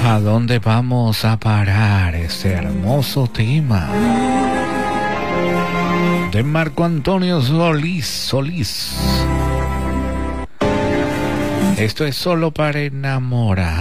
¿A dónde vamos a parar este hermoso tema de Marco Antonio Solís? Esto es solo para enamorar.